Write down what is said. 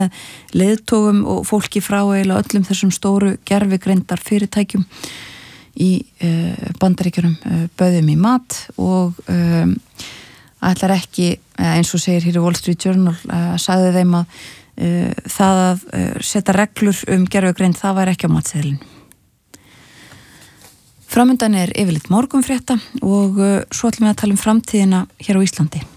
leiðtogum og fólki frá eiginlega öllum þessum stóru gervigreindar fyrirtækjum í Bandaríkjunum, bauðum í mat og ætlar ekki, eins og segir hér í Wall Street Journal, sagði þeim að það að setja reglur gervigreind, það væri ekki á matseðlinu. Framundan yfirleitt morgunfrétta og svo ætlum við að tala framtíðina hér á Íslandi.